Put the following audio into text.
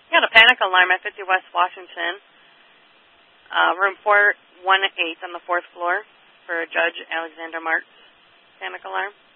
Got a panic alarm at 50 West Washington, room 418 on the 4th floor for Judge Alexander Marks. Panic alarm.